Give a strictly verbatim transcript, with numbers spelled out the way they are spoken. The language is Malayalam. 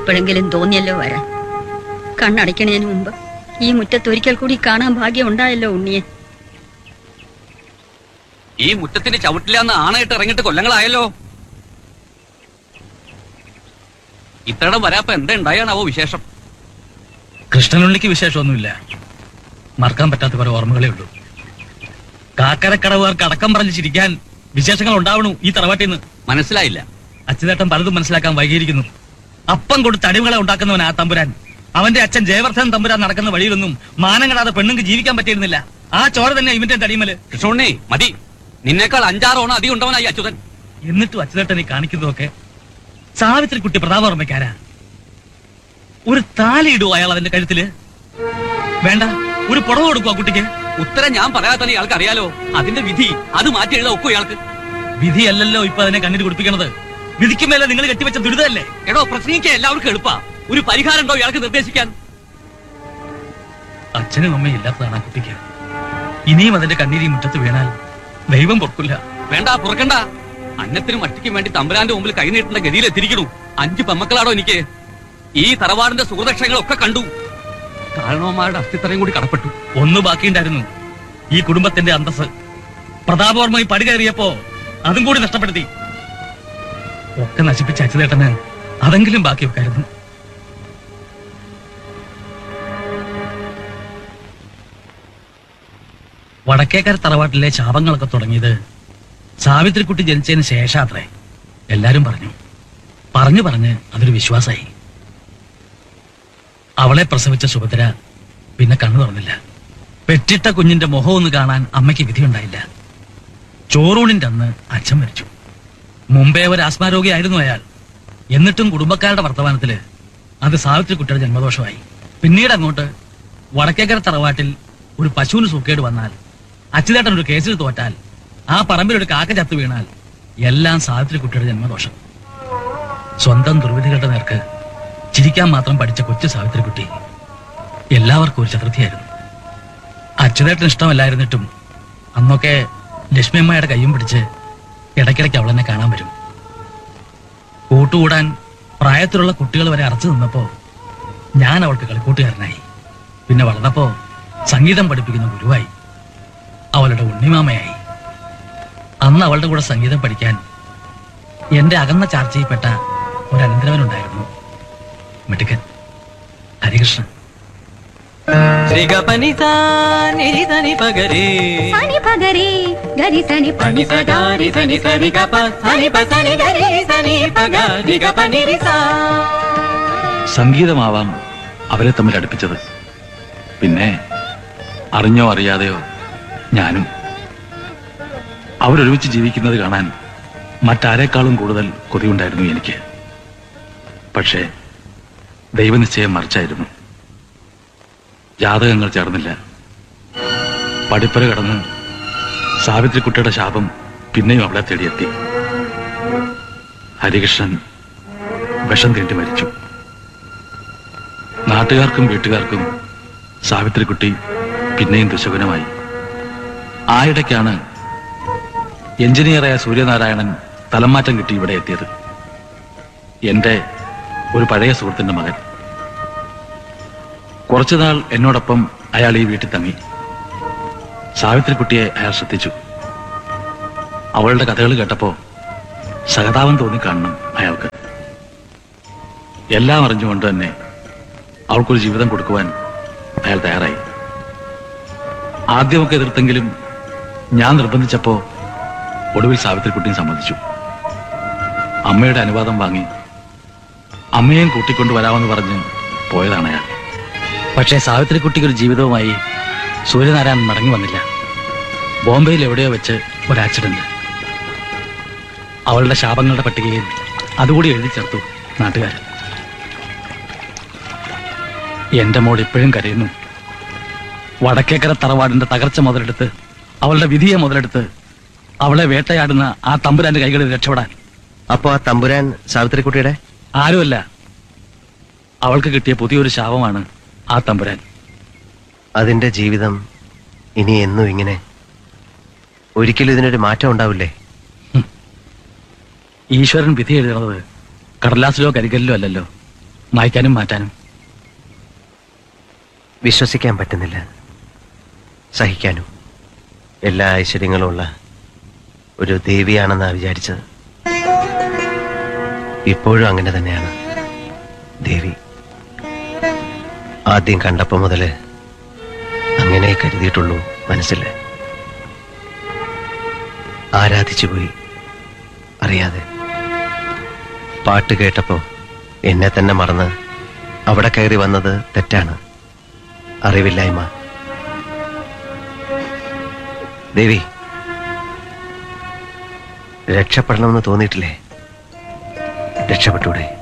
ഇപ്പോഴെങ്കിലും തോന്നിയല്ലോ വരാൻ. കണ്ണടയ്ക്കണതിന് മുമ്പ് ഈ മുറ്റത്തൊരിക്കൽ കൂടി കാണാൻ ഭാഗ്യം ഉണ്ടായല്ലോ ഉണ്ണിയെ. ഈ മുറ്റത്തിന്റെ ചവിട്ടിലാന്ന് ആണയിട്ട് ഇറങ്ങിയിട്ട് കൊല്ലങ്ങളായല്ലോ. ഇത്തരം വരാപ്പ എന്താ ഉണ്ടായാണാവോ വിശേഷം? കൃഷ്ണനുണ്ണിക്ക് വിശേഷമൊന്നുമില്ല. മറക്കാൻ പറ്റാത്ത കുറെ ഓർമ്മകളേ ഉള്ളൂ. കാക്കരക്കടവുകാർക്ക് അടക്കം പറഞ്ഞ് ചിരിക്കാൻ വിശേഷങ്ങൾ ഉണ്ടാവണു ഈ തറവാട്ടിന്ന്. മനസ്സിലായില്ല. അച്യുതേട്ടൻ പലതും മനസ്സിലാക്കാൻ വൈകിയിരിക്കുന്നു. അപ്പം കൊടുത്ത് അടിമകളെ ഉണ്ടാക്കുന്നവൻ ആ തമ്പുരാൻ. അവന്റെ അച്ഛൻ ജയവർദ്ധൻ തമ്പുരാൻ നടക്കുന്ന വഴിയിലൊന്നും മാനം കെടാതെ പെണ്ണുങ്ങൾക്ക് ജീവിക്കാൻ പറ്റിയിരുന്നില്ല. ആ ചോര തന്നെ ഇവന്റെ തടിമല്. കൃഷ്ണുണ്ണി മതി, നിന്നേക്കാൾ അഞ്ചാറോണം അധികം ഉണ്ടവനായി അച്യുതൻ. എന്നിട്ടും അച്യുതേട്ടൻ ഈ കാണിക്കുന്നതൊക്കെ സാവിത്രി കുട്ടി പ്രതാപവർമ്മയ്ക്കാരാ. ഒരു താലി ഇടുവോ അയാൾ അതിന്റെ കഴുത്തില്? വേണ്ട, ഒരു പുടവ കൊടുക്കുവോ കുട്ടിക്ക്? ഉത്തരം ഞാൻ പറയാതെ തന്നെ ഇയാൾക്ക് അറിയാലോ. അതിന്റെ വിധി അത് മാറ്റി എഴുതാ ഒക്കും ഇയാൾക്ക്. വിധിയല്ലല്ലോ ഇപ്പൊ അതിനെ കണ്ണിന് കുടിപ്പിക്കണത്. വിധിക്കുമേലെ നിങ്ങൾ കെട്ടിവെച്ച ദുരിതമല്ലേ? എടോ, പ്രസംഗിക്കാൻ എല്ലാവർക്കും എളുപ്പാ. ഒരു പരിഹാരം ഉണ്ടോ ഇയാൾക്ക് നിർദ്ദേശിക്കാൻ? അച്ഛനും അമ്മയും ഇല്ലാത്തതാണ് ആ കുട്ടിക്ക്. ഇനിയും അതിന്റെ കണ്ണീരി മുറ്റത്ത് വീണാൽ ദൈവം പൊറുക്കില്ല. വേണ്ട, പുറക്കണ്ട. അന്നത്തിനും അഷ്ടിക്കും വേണ്ടി തമ്പുരാന്റെ മുമ്പിൽ കൈനീട്ടേണ്ട ഗതിയിൽ എത്തിരിക്കണു. അഞ്ചു പെമ്മക്കളാടോ എനിക്ക്. ഈ തറവാടിന്റെ സുഹൃദക്ഷങ്ങളൊക്കെ കണ്ടു. കാരണവന്മാരുടെ അസ്ഥിത്തറയും കൂടി കടപ്പെട്ടു. ഒന്നു ബാക്കിയുണ്ടായിരുന്നു, ഈ കുടുംബത്തിന്റെ അന്തസ്. പ്രതാപവർമ്മ ഈ പടി കയറിയപ്പോ അതും കൂടി നഷ്ടപ്പെടുത്തി. ഒക്കെ നശിപ്പിച്ച അച്യുതേട്ടന് അതെങ്കിലും ബാക്കി വെക്കായിരുന്നു. വടക്കേക്കര തറവാട്ടിലെ ശാപങ്ങളൊക്കെ തുടങ്ങിയത് സാവിത്രിക്കുട്ടി ജനിച്ചതിന് ശേഷാത്രേ. എല്ലാരും പറഞ്ഞു പറഞ്ഞു പറഞ്ഞ് അതൊരു വിശ്വാസായി. അവളെ പ്രസവിച്ച സുഭദ്ര പിന്നെ കണ്ണു തുറന്നില്ല. പെറ്റിട്ട കുഞ്ഞിന്റെ മുഖം ഒന്ന് കാണാൻ അമ്മയ്ക്ക് വിധിയുണ്ടായില്ല. ചോറൂണിന്റെ അന്ന് അച്ഛൻ മരിച്ചു. മുമ്പേ ഒരു ആസ്മാരോഗിയായിരുന്നു അയാൾ. എന്നിട്ടും കുടുംബക്കാരുടെ വർത്തമാനത്തില് അത് സാവിത്രിക്കുട്ടിയുടെ ജന്മദോഷമായി. പിന്നീട് അങ്ങോട്ട് വടക്കേക്കര തറവാട്ടിൽ ഒരു പശുവിന് സൂക്കേട് വന്നാൽ, അച്യുതേട്ടൻ ഒരു കേസിൽ തോറ്റാൽ, ആ പറമ്പിലൊരു കാക്ക ചത്തു വീണാൽ എല്ലാം സാവിത്രിക്കുട്ടിയുടെ ജന്മദോഷം. സ്വന്തം ദുർവിധികളുടെ നേർക്ക് ചിരിക്കാൻ മാത്രം പഠിച്ച കൊച്ചു സാവിത്രിക്കുട്ടി എല്ലാവർക്കും ഒരു ചതുർത്ഥിയായിരുന്നു. അച്യുതേട്ടന് ഇഷ്ടമല്ലായിരുന്നിട്ടും അന്നൊക്കെ ലക്ഷ്മിയമ്മയുടെ കയ്യും പിടിച്ച് ഇടയ്ക്കിടയ്ക്ക് അവളെന്നെ കാണാൻ വരും. കൂട്ടുകൂടാൻ പ്രായത്തിലുള്ള കുട്ടികൾ വരെ അറച്ചു നിന്നപ്പോ ഞാൻ അവൾക്ക് കളിക്കൂട്ടുകാരനായി. പിന്നെ വളർന്നപ്പോ സംഗീതം പഠിപ്പിക്കുന്ന ഗുരുവായി. അവളുടെ ഉണ്ണിമാമയായി. അന്ന് അവളുടെ കൂടെ സംഗീതം പഠിക്കാൻ എന്റെ അകന്ന ചാർച്ചയിൽപ്പെട്ട ഒരു അനന്തരവനുണ്ടായിരുന്നു, മിടുക്കൻ ഹരികൃഷ്ണൻ. സംഗീതമാവാം അവരെ തമ്മിൽ അടുപ്പിച്ചത്. പിന്നെ അറിഞ്ഞോ അറിയാതെയോ ഞാനും. അവരൊരുമിച്ച് ജീവിക്കുന്നത് കാണാൻ മറ്റാരേക്കാളും കൂടുതൽ കൊതിയുണ്ടായിരുന്നു എനിക്ക്. പക്ഷേ ദൈവനിശ്ചയം മറിച്ചായിരുന്നു. ജാതകങ്ങൾ ചേർന്നില്ല. പടിപ്പര കടന്ന് സാവിത്രിക്കുട്ടിയുടെ ശാപം പിന്നെയും അവളെ തേടിയെത്തി. ഹരികൃഷ്ണൻ വിഷം തീണ്ടി മരിച്ചു. നാട്ടുകാർക്കും വീട്ടുകാർക്കും സാവിത്രിക്കുട്ടി പിന്നെയും ദുശകുനമായി. ആയിടയ്ക്കാണ് എഞ്ചിനീയറായ സൂര്യനാരായണൻ തലമാറ്റം കിട്ടി ഇവിടെ എത്തിയത്. എന്റെ ഒരു പഴയ സുഹൃത്തിന്റെ മകൻ. കുറച്ചുനാൾ എന്നോടൊപ്പം അയാൾ ഈ വീട്ടിൽ തങ്ങി. സാവിത്രിക്കുട്ടിയെ അയാൾ ശ്രദ്ധിച്ചു. അവളുടെ കഥകൾ കേട്ടപ്പോ സഹതാപം തോന്നിക്കാണണം അയാൾക്ക്. എല്ലാം അറിഞ്ഞുകൊണ്ട് തന്നെ അവൾക്കൊരു ജീവിതം കൊടുക്കുവാൻ അയാൾ തയ്യാറായി. ആദ്യമൊക്കെ എതിർത്തെങ്കിലും ഞാൻ നിർബന്ധിച്ചപ്പോ ഒടുവിൽ സാവിത്രിക്കുട്ടിയും സമ്മതിച്ചു. അമ്മയുടെ അനുവാദം വാങ്ങി അമ്മയെയും കൂട്ടിക്കൊണ്ടുവരാമെന്ന് പറഞ്ഞ് പോയതാണ് അയാൾ. പക്ഷേ സാവിത്രിക്കുട്ടിക്ക് ഒരു ജീവിതവുമായി സൂര്യനാരായണൻ മടങ്ങി വന്നില്ല. ബോംബെയിൽ എവിടെയോ വെച്ച് ഒരു ആക്സിഡന്റ്. അവളുടെ ശാപങ്ങളുടെ പട്ടികയിൽ അതുകൂടി എഴുതി ചേർത്തു നാട്ടുകാർ. എന്റെ മോൾ ഇപ്പോഴും കരയുന്നു. വടക്കേക്കര തറവാടിന്റെ തകർച്ച മുതലെടുത്ത്, അവളുടെ വിധിയെ മുതലെടുത്ത് അവളെ വേട്ടയാടുന്ന ആ തമ്പുരാന്റെ കൈകളിൽ രക്ഷപ്പെടാൻ. അപ്പോ ആ തമ്പുരാൻ സാവിത്രിക്കുട്ടിയുടെ ആരുമല്ല, അവൾക്ക് കിട്ടിയ പുതിയൊരു ശാപമാണ് ആ തമ്പുരാൻ. അതിന്റെ ജീവിതം ഇനി എന്നും ഇങ്ങനെ? ഒരിക്കലും ഇതിനൊരു മാറ്റം ഉണ്ടാവില്ലേ? ഈശ്വരൻ വിധി എഴുതുന്നത് കടലാസിലോ കരികലിലോ അല്ലല്ലോ, മായ്ക്കാനും മാറ്റാനും. വിശ്വസിക്കാൻ പറ്റുന്നില്ല, സഹിക്കാനും. എല്ലാ ഐശ്വര്യങ്ങളുമുള്ള ഒരു ദേവിയാണെന്നാ വിചാരിച്ചത്. ഇപ്പോഴും അങ്ങനെ തന്നെയാണ് ദേവി. ആദ്യം കണ്ടപ്പോ മുതല് അങ്ങനെ കരുതിയിട്ടുള്ളൂ മനസ്സിൽ. ആരാധിച്ചുപോയി അറിയാതെ. പാട്ട് കേട്ടപ്പോ എന്നെ തന്നെ മറന്ന് അവിടെ കയറി വന്നത് തെറ്റാണ്, അറിവില്ലായ്മ. ദേവി, രക്ഷപ്പെടണമെന്ന് തോന്നിയിട്ടില്ലേ? രക്ഷപ്പെട്ടൂടെ?